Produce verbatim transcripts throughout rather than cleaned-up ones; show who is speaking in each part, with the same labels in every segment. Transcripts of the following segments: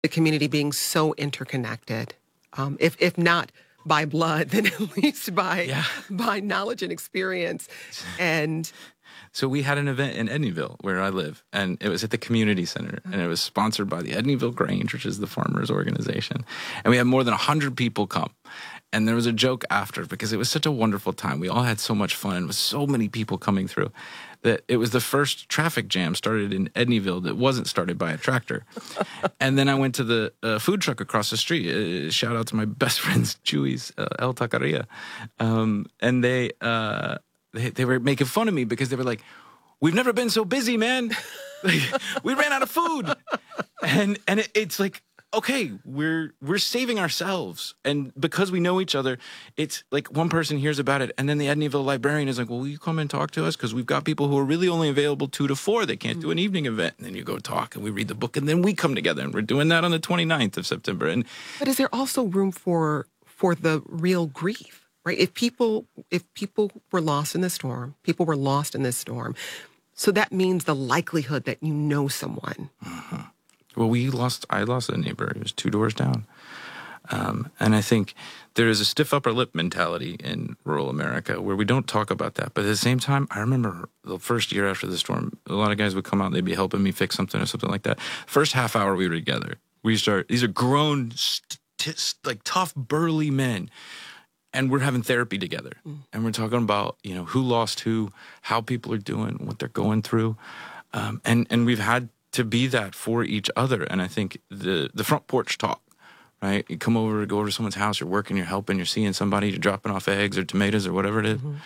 Speaker 1: The community being so interconnected, um, if if not by blood, then at least by
Speaker 2: yeah.
Speaker 1: by knowledge and experience. And
Speaker 2: so we had an event in Edneyville, where I live, and it was at the community center, and it was sponsored by the Edneyville Grange, which is the farmers organization. And we had more than one hundred people come. And there was a joke after, because it was such a wonderful time. We all had so much fun with so many people coming through, that it was the first traffic jam started in Edneyville that wasn't started by a tractor. And then I went to the uh, food truck across the street. Uh, shout out to my best friends, Chewy's, uh, El Taqueria. Um, and they, uh, they they were making fun of me because they were like, "We've never been so busy, man. Like, we ran out of food." And and it, it's like, okay, we're we're saving ourselves, and because we know each other, it's like one person hears about it, and then the Edneyville librarian is like, "Well, will you come and talk to us? Because we've got people who are really only available two to four. They can't do an evening event." And then you go talk, and we read the book, and then we come together, and we're doing that on the twenty-ninth of September. And
Speaker 1: but is there also room for for the real grief, right? If people if people were lost in the storm, people were lost in this storm, so that means the likelihood that you know someone.
Speaker 2: Uh-huh. Well, we lost, I lost a neighbor. It was two doors down. Um, and I think there is a stiff upper lip mentality in rural America where we don't talk about that. But at the same time, I remember the first year after the storm, a lot of guys would come out, they'd be helping me fix something or something like that. First half hour we were together. We start, these are grown, st- like tough, burly men. And we're having therapy together. Mm. And we're talking about, you know, who lost who, how people are doing, what they're going through. Um, and, and we've had to be that for each other. And I think the the front porch talk, right? You come over, go over to someone's house, you're working, you're helping, you're seeing somebody, you're dropping off eggs or tomatoes or whatever it is. Mm-hmm.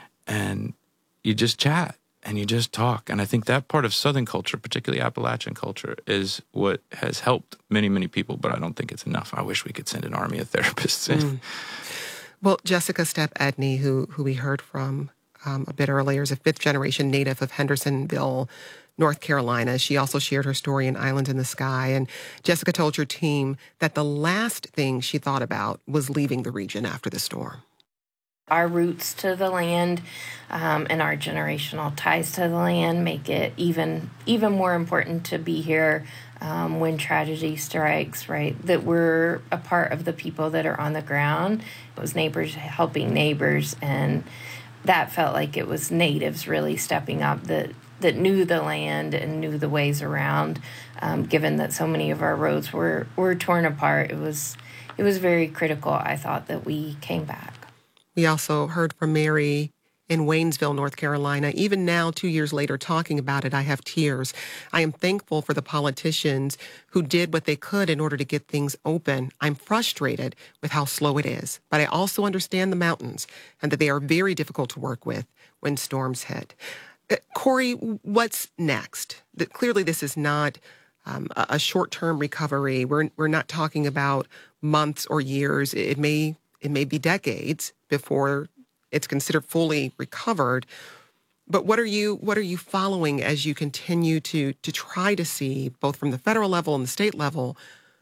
Speaker 2: And you just chat and you just talk. And I think that part of Southern culture, particularly Appalachian culture, is what has helped many, many people, but I don't think it's enough. I wish we could send an army of therapists in. Mm.
Speaker 1: Well, Jessica Stepp Edney, who, who we heard from um, a bit earlier, is a fifth-generation native of Hendersonville, North Carolina. She also shared her story in Islands in the Sky. And Jessica told your team that the last thing she thought about was leaving the region after the storm.
Speaker 3: Our roots to the land um, and our generational ties to the land make it even even more important to be here um, when tragedy strikes, right? That we're a part of the people that are on the ground. It was neighbors helping neighbors, and that felt like it was natives really stepping up that that knew the land and knew the ways around. Um, given that so many of our roads were, were torn apart, it was it was very critical, I thought, that we came back.
Speaker 1: We also heard from Mary in Waynesville, North Carolina. Even now, two years later, talking about it, I have tears. I am thankful for the politicians who did what they could in order to get things open. I'm frustrated with how slow it is, but I also understand the mountains and that they are very difficult to work with when storms hit. Uh, Corey, what's next? The, clearly, this is not um, a, a short-term recovery. We're we're not talking about months or years. It may it may be decades before it's considered fully recovered. But what are you what are you following as you continue to to try to see, both from the federal level and the state level,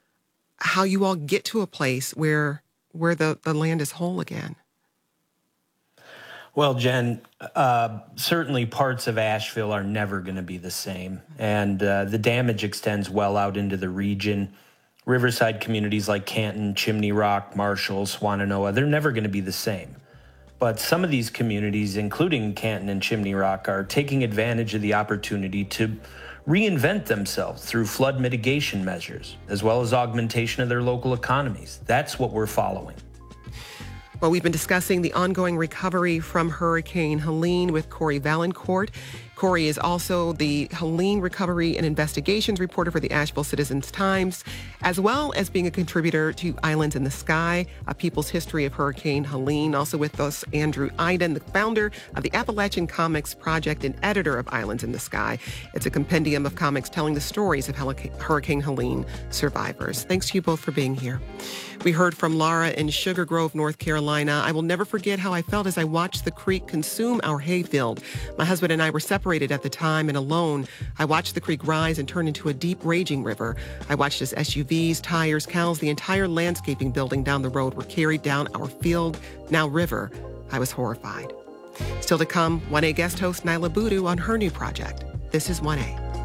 Speaker 1: how you all get to a place where where the, the land is whole again?
Speaker 4: Well, Jen, uh, certainly parts of Asheville are never going to be the same. And uh, the damage extends well out into the region. Riverside communities like Canton, Chimney Rock, Marshall, Swannanoa, they're never going to be the same. But some of these communities, including Canton and Chimney Rock, are taking advantage of the opportunity to reinvent themselves through flood mitigation measures, as well as augmentation of their local economies. That's what we're following.
Speaker 1: Well, we've been discussing the ongoing recovery from Hurricane Helene with Corey Valancourt. Corey is also the Helene Recovery and Investigations reporter for the Asheville Citizen-Times, as well as being a contributor to Islands in the Sky, A People's History of Hurricane Helene. Also with us, Andrew Iden, the founder of the Appalachian Comics Project and editor of Islands in the Sky. It's a compendium of comics telling the stories of Hurricane Helene survivors. Thanks to you both for being here. We heard from Laura in Sugar Grove, North Carolina. I will never forget how I felt as I watched the creek consume our hayfield. My husband and I were separated at the time, and alone, I watched the creek rise and turn into a deep, raging river. I watched as S U Vs, tires, cows, the entire landscaping building down the road were carried down our field, now river. I was horrified. Still to come, one A guest host Nyla Boodoo on her new project. This is one A.